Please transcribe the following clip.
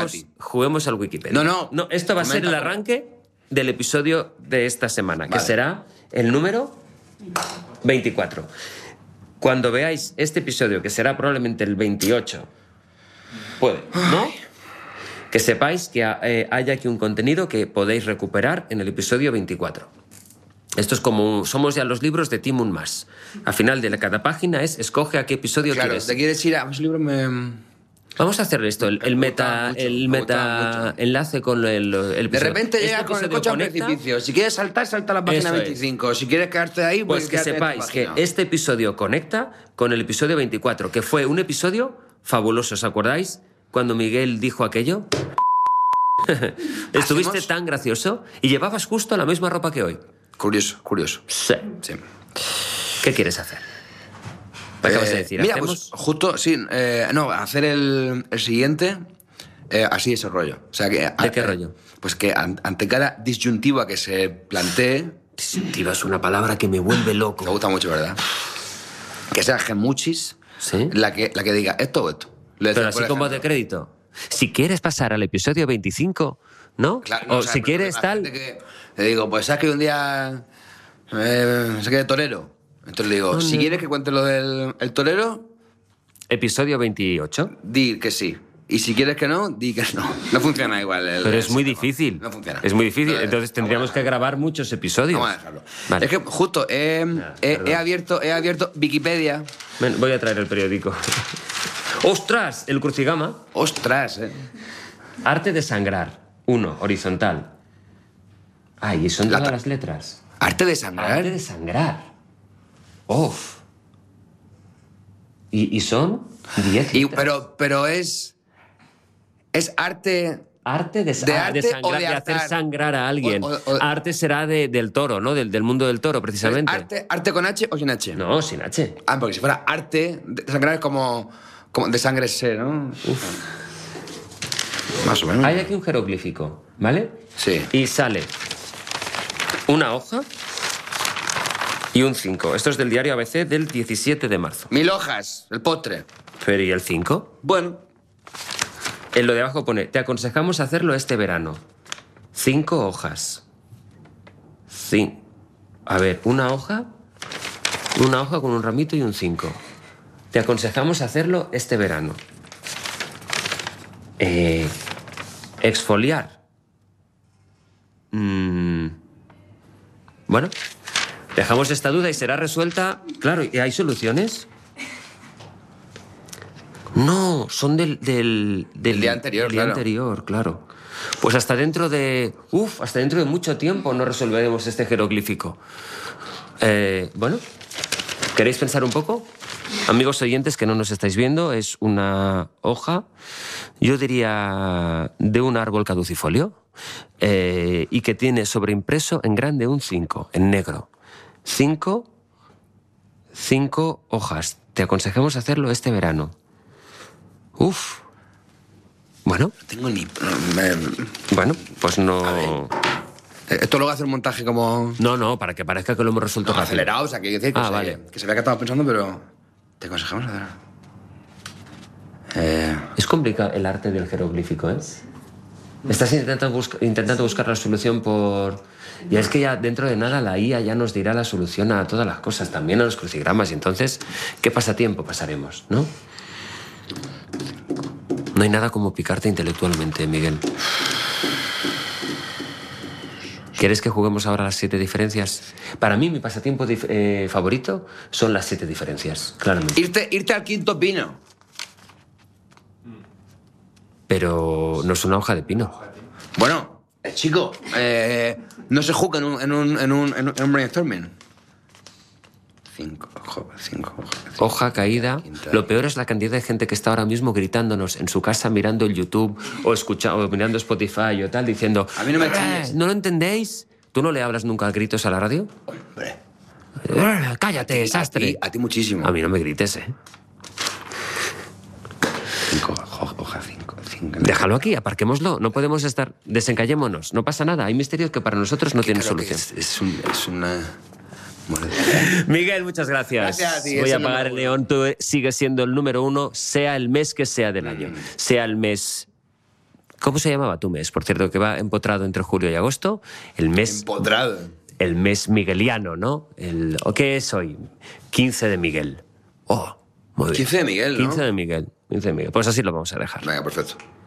Juguemos al Wikipedia. No, esto va a ser el arranque del episodio de esta semana, que será el número 24. Cuando veáis este episodio, que será probablemente el 28, ¿no? Que sepáis que hay aquí un contenido que podéis recuperar en el episodio 24. Esto es como somos ya los libros de Tim Unmas. Al final de cada página escoge a qué episodio quieres. Claro, te quieres ir a ese libro. Vamos a hacer esto, el meta enlace con el episodio. De repente llegas con el coche a un precipicio. Si quieres saltar, salta a la página 25. Si quieres quedarte ahí, pues que sepáis que este episodio conecta con el episodio 24, que fue un episodio fabuloso. ¿Os acordáis cuando Miguel dijo aquello? Estuviste tan gracioso y llevabas justo la misma ropa que hoy. Curioso. Sí. ¿Qué quieres hacer? ¿Qué acabas de decir? Mira, pues justo, sí, hacer el siguiente así ese rollo. O sea, que, ¿de qué rollo? Pues que ante cada disyuntiva que se plantee... Disyuntiva es una palabra que me vuelve loco. Me gusta mucho, ¿verdad? Que sea gemuchis, ¿sí? la que diga esto o esto. Pero así como de crédito. Si quieres pasar al episodio 25, ¿no? Claro, o si quieres tal... Le digo, pues sabes que un día se quede torero. Entonces le digo, si quieres que cuente lo del torero... Episodio 28. Di que sí. Y si quieres que no, di que no. No funciona igual. Pero es muy difícil. No funciona. Es muy difícil. Entonces tendríamos que grabar muchos episodios. Vamos a dejarlo. Vale. Es que justo he abierto Wikipedia. Voy a traer el periódico. ¡Ostras! El crucigama. ¡Ostras! Arte de sangrar. 1, horizontal. Ay, y son todas las letras. ¿Arte de sangrar? Arte de sangrar. ¡Uf! Y son 10 letras. Pero es arte... Arte de sangrar, de hacer sangrar a alguien. Arte será del toro, ¿no? Del mundo del toro, precisamente. ¿Arte con H o sin H? No, sin H. Porque si fuera arte de sangrar es como de sangre sé, ¿no? Uf. Más o menos. Hay aquí un jeroglífico, ¿vale? Sí. Y sale una hoja y un 5. Esto es del diario ABC del 17 de marzo. 1000 hojas, el postre. ¿Pero y el 5? Bueno. En lo de abajo pone, te aconsejamos hacerlo este verano. 5 hojas. A ver, una hoja con un ramito y un 5. Te aconsejamos hacerlo este verano. Exfoliar. Bueno, dejamos esta duda y será resuelta. Claro, ¿y hay soluciones? No, son del día anterior, del día anterior, claro. Pues hasta dentro de mucho tiempo no resolveremos este jeroglífico. Bueno, ¿queréis pensar un poco? Amigos oyentes que no nos estáis viendo, es una hoja, yo diría, de un árbol caducifolio, y que tiene sobreimpreso en grande un 5, en negro. 5 hojas. Te aconsejamos hacerlo este verano. Uf. Bueno. No tengo ni... Bueno, pues no... Esto luego hace un montaje como... No, para que parezca que lo hemos resuelto rápido. Acelerado, o sea, que decir vale. Que se vea que estamos pensando, pero... Te aconsejamos hacerlo. Es complicado el arte del jeroglífico, ¿eh? Estás intentando buscar la solución por... Y es que ya dentro de nada la IA ya nos dirá la solución a todas las cosas, también a los crucigramas. Y entonces, ¿qué pasatiempo pasaremos, no? No hay nada como picarte intelectualmente, Miguel. ¿Quieres que juguemos ahora las 7 diferencias? Para mí, mi pasatiempo favorito son las 7 diferencias, claramente. Irte al quinto pino. Pero no es una hoja de pino. Bueno, chico, no se juega en un brainstorming. 5 hojas. Hoja caída. Lo peor es la cantidad de gente que está ahora mismo gritándonos en su casa mirando el YouTube o mirando Spotify o tal, diciendo... A mí no me chilles. ¿No lo entendéis? ¿Tú no le hablas nunca a gritos a la radio? Hombre. Cállate, sastre. A ti muchísimo. A mí no me grites, ¿eh? 5 hojas. Déjalo aquí, aparquémoslo. No podemos estar... Desencallémonos. No pasa nada. Hay misterios que para nosotros no tienen solución. Es una... Miguel, muchas gracias. Gracias a ti, voy a apagar el neón. Tú sigues siendo el número 1, sea el mes que sea del año. Sea el mes ¿Cómo se llamaba tu mes? Por cierto, que va empotrado entre julio y agosto. El mes... Empotrado. El mes migueliano, ¿no? ¿O qué es hoy? 15 de Miguel. Oh, muy bien. 15 de Miguel, ¿no? 15 de Miguel. 15 de Miguel. Pues así lo vamos a dejar. Venga, perfecto.